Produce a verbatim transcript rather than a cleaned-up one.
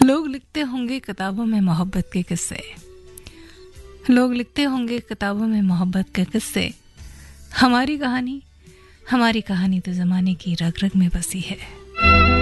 लोग लिखते होंगे किताबों में मोहब्बत के किस्से, लोग लिखते होंगे किताबों में मोहब्बत के किस्से। हमारी कहानी हमारी कहानी तो ज़माने की रग रग में बसी है।